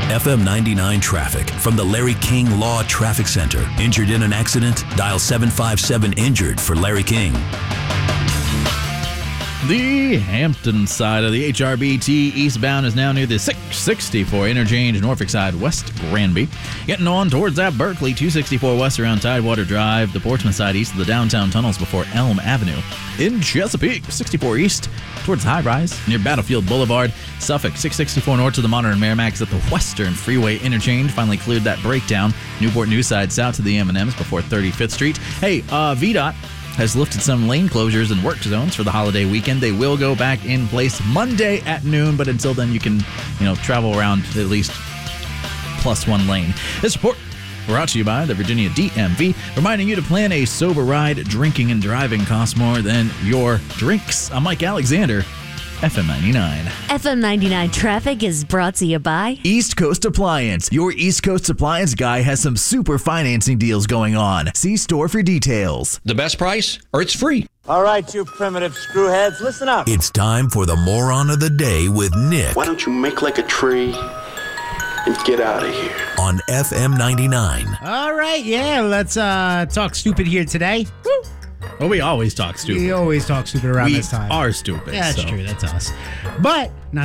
FM 99 traffic from the Larry King Law Traffic Center. Injured in an accident? Dial 757-INJURED for Larry King. The Hampton side of the HRBT eastbound is now near the 664 interchange, Norfolk side, West Granby. Getting on towards that Berkeley, 264 west around Tidewater Drive, the Portsmouth side east of the downtown tunnels before Elm Avenue. In Chesapeake, 64 east towards High Rise near Battlefield Boulevard. Suffolk, 664 north to the Modern Merrimack's at the Western Freeway interchange. Finally cleared that breakdown. Newport News side south to the M&Ms before 35th Street. Hey, VDOT has lifted some lane closures and work zones for the holiday weekend. They will go back in place Monday at noon, but until then you can, travel around at least plus one lane. This report brought to you by the Virginia DMV, reminding you to plan a sober ride. Drinking and driving costs more than your drinks. I'm Mike Alexander, FM 99. FM 99 traffic is brought to you by East Coast Appliance. Your East Coast Appliance guy has some super financing deals going on. See store for details. The best price, or it's free. All right, you primitive screwheads, listen up. It's time for the Moron of the Day with Nick. Why don't you make like a tree and get out of here? On FM 99. All right, yeah, let's talk stupid here today. Woo! Well, we always talk stupid. We always talk stupid around this time. We are stupid. Yeah, that's true. That's us. But not